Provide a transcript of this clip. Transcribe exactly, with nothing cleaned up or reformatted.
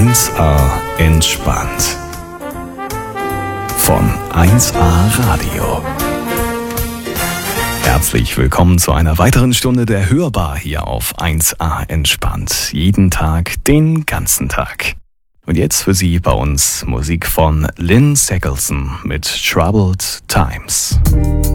eins A entspannt. Von eins A Radio. Herzlich willkommen zu einer weiteren Stunde der Hörbar hier auf eins A entspannt. Jeden Tag, den ganzen Tag. Und jetzt für Sie bei uns Musik von Lynn Segelson mit Troubled Times.